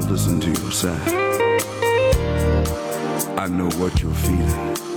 listen to your side. I know what you're feeling.